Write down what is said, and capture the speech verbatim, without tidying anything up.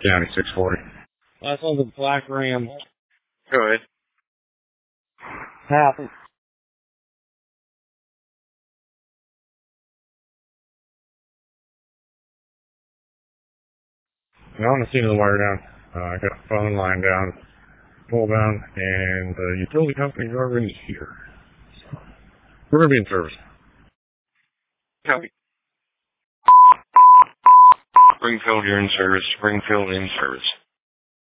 County, six forty. Last one's a black Ram. Go ahead. Happy. Now on the scene of the wire down. Uh, I got a phone line down, pole down, and the utility company's already here. So we're going to be in service. Copy. Springfield, you're in service. Springfield in service.